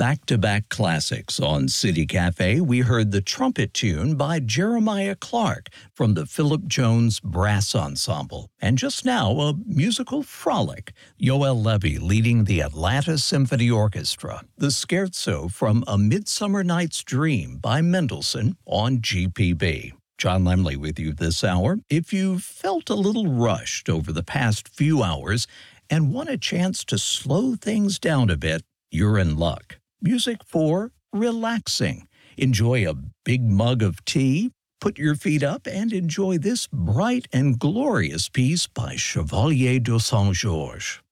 back-to-back classics on City Cafe. We heard the trumpet tune by Jeremiah Clark from the Philip Jones Brass Ensemble. And just now, a musical frolic. Yoel Levy leading the Atlanta Symphony Orchestra. The scherzo from A Midsummer Night's Dream by Mendelssohn on GPB. John Lemley with you this hour. If you've felt a little rushed over the past few hours and want a chance to slow things down a bit, you're in luck. Music for relaxing. Enjoy a big mug of tea, put your feet up, and enjoy this bright and glorious piece by Chevalier de Saint-Georges.